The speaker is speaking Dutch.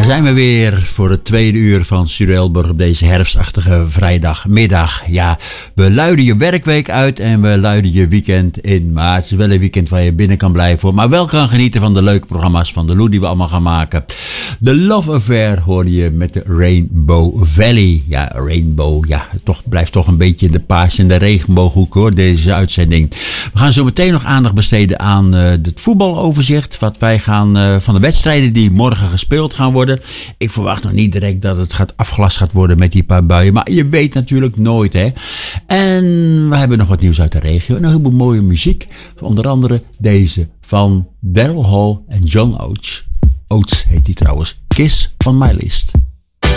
zijn we weer voor het tweede uur van Studio Elburg op deze herfstachtige vrijdagmiddag. Ja, we luiden je werkweek uit en we luiden je weekend in. Maar het is wel een weekend waar je binnen kan blijven, maar wel kan genieten van de leuke programma's van de Lou die we allemaal gaan maken. The Love Affair hoorde je met de Rainbow Valley. Ja, Rainbow, ja, blijft toch een beetje de paars en de regenbooghoek hoor, deze uitzending. We gaan zo meteen nog aandacht besteden aan het voetbaloverzicht. Wat wij gaan van de wedstrijden die morgen gespeeld gaan worden. Ik verwacht nog niet direct dat het afgelast gaat worden met die paar buien. Maar je weet natuurlijk nooit, hè. En we hebben nog wat nieuws uit de regio. En een heleboel mooie muziek. Onder andere deze van Daryl Hall en John Oates. Oates heet die trouwens. Kiss on My List.